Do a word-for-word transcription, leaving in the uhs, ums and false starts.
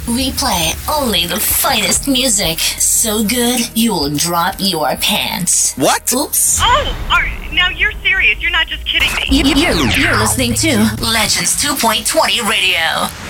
We play only the finest music. So good, you will drop your pants. What? Oops. Oh, are, now you're serious. You're not just kidding me. You, you, you're listening to Legends two point twenty Radio.